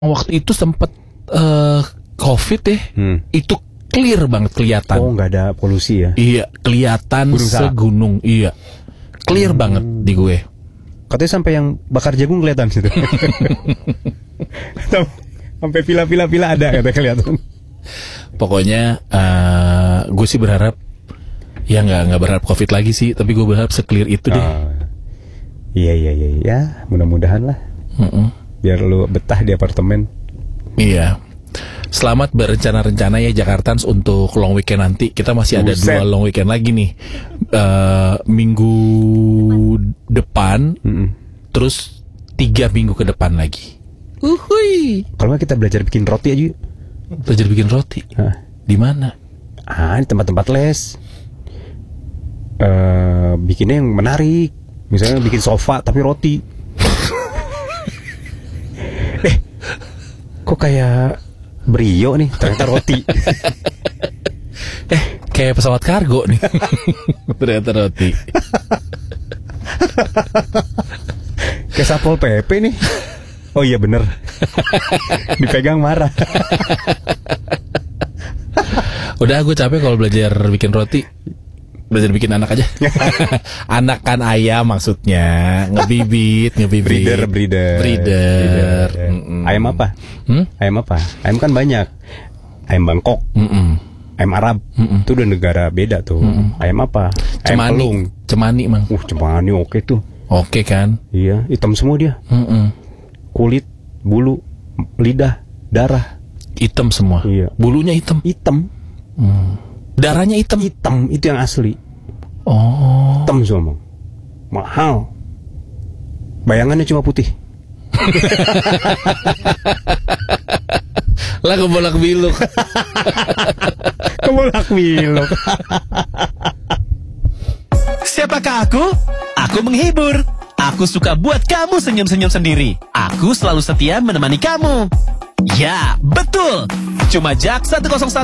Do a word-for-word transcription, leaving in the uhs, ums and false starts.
waktu itu sempet uh, COVID ya, hmm. itu clear banget kelihatan. Oh, nggak ada polusi ya? Iya, kelihatan Gunung segunung. Iya, clear hmm. banget di gue. Katanya sampai yang bakar jagung kelihatan situ. Sampai pila-pila-pila ada katanya kelihatan. Pokoknya uh, gue sih berharap ya nggak nggak berharap COVID lagi sih, tapi gue berharap se-clear itu deh. Oh. Iya iya iya ya, mudah-mudahan lah. Mm-mm. Biar lu betah di apartemen. Iya. Selamat berencana-rencana ya Jakartans untuk long weekend nanti. Kita masih ada Buset. dua long weekend lagi nih. Uh, minggu depan, Mm-mm. terus tiga minggu ke depan lagi. Uhui. Kalau nggak kita belajar bikin roti aja. Belajar bikin roti? Hah? Di mana? Ah, di tempat-tempat les. Uh, bikinnya yang menarik. Misalnya bikin sofa tapi roti. Eh, kok kayak Brio nih, ternyata roti. Eh, kayak pesawat kargo nih. Ternyata roti. Kayak Satpol P P nih. Oh iya bener. Dipegang marah. Udah, gue capek kalau belajar bikin roti. Belajar bikin anak aja. Anak kan ayam maksudnya. Ngebibit, ngebibit. Breeder, breeder. Breeder. breeder. Ayam apa? Hmm? Ayam apa? Ayam kan banyak. Ayam Bangkok. Mm-mm. Ayam Arab. Mm-mm. Itu udah negara beda tuh. Mm-mm. Ayam apa? Ayam Cemani. Pelung. Cemani, Mang. Uh, cemani oke tuh. Oke kan? Iya, hitam semua dia. Mm-mm. Kulit, bulu, lidah, darah. Hitam semua. Iya. Bulunya hitam. Hitam. Hmm. Darahnya hitam. Hitam, itu yang asli. Oh. Hitam semua. Mahal. Bayangannya cuma putih. Lah kebolak biluk. Kebolak biluk. Siapakah aku? Aku menghibur. Aku suka buat kamu senyum-senyum sendiri. Aku selalu setia menemani kamu. Ya, betul. Cuma Jak seratus satu